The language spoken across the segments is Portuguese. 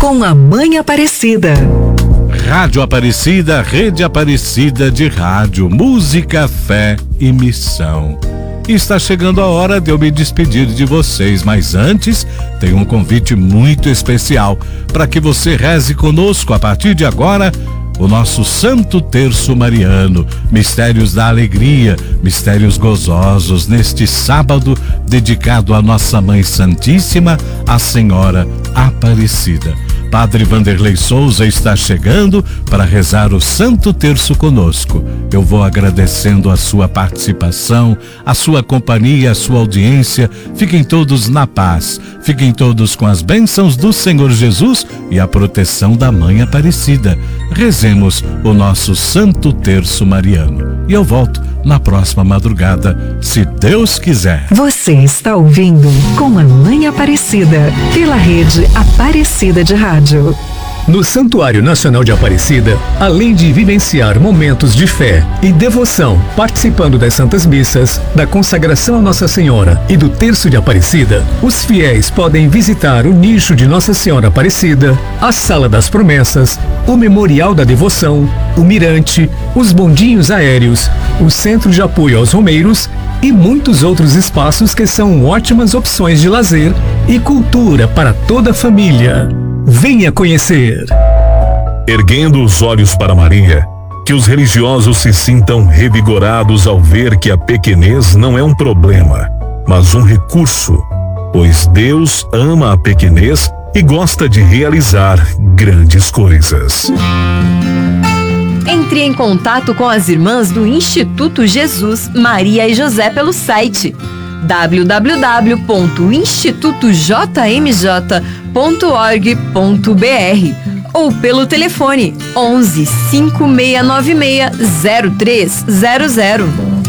com a Mãe Aparecida. Rádio Aparecida, Rede Aparecida de Rádio, música, fé e missão. Está chegando a hora de eu me despedir de vocês, mas antes tem um convite muito especial para que você reze conosco a partir de agora o nosso Santo Terço Mariano, Mistérios da Alegria, Mistérios Gozosos, neste sábado dedicado à nossa Mãe Santíssima, a Senhora Aparecida. Padre Vanderlei Souza está chegando para rezar o Santo Terço conosco. Eu vou agradecendo a sua participação, a sua companhia, a sua audiência. Fiquem todos na paz, fiquem todos com as bênçãos do Senhor Jesus e a proteção da Mãe Aparecida. Rezemos o nosso Santo Terço Mariano. E eu volto na próxima madrugada, se Deus quiser. Você está ouvindo com a Mãe Aparecida, pela Rede Aparecida de Rádio. No Santuário Nacional de Aparecida, além de vivenciar momentos de fé e devoção, participando das Santas Missas, da consagração a Nossa Senhora e do Terço de Aparecida, os fiéis podem visitar o nicho de Nossa Senhora Aparecida, a Sala das Promessas, o Memorial da Devoção, o Mirante, os bondinhos aéreos, o Centro de Apoio aos Romeiros e muitos outros espaços que são ótimas opções de lazer e cultura para toda a família. Venha conhecer. Erguendo os olhos para Maria, que os religiosos se sintam revigorados ao ver que a pequenez não é um problema, mas um recurso, pois Deus ama a pequenez e gosta de realizar grandes coisas. Entre em contato com as irmãs do Instituto Jesus, Maria e José pelo site www.institutojmj.org.br ou pelo telefone 11 5696 0300.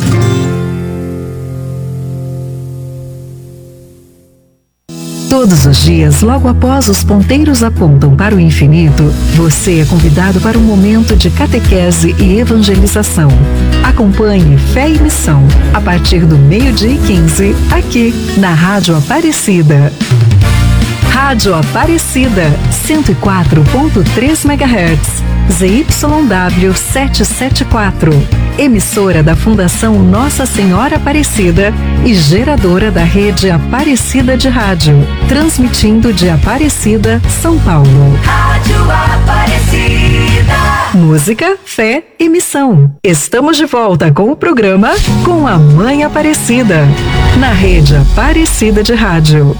Todos os dias, logo após os ponteiros apontam para o infinito, você é convidado para um momento de catequese e evangelização. Acompanhe Fé e Missão, a partir do 12h15, aqui na Rádio Aparecida. Rádio Aparecida, 104.3 MHz, ZYW 774, emissora da Fundação Nossa Senhora Aparecida e geradora da Rede Aparecida de Rádio, transmitindo de Aparecida, São Paulo. Rádio Aparecida. Música, fé e missão. Estamos de volta com o programa Com a Mãe Aparecida, na Rede Aparecida de Rádio.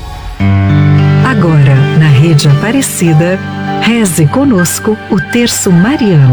Agora, na Rede Aparecida, reze conosco o Terço Mariano.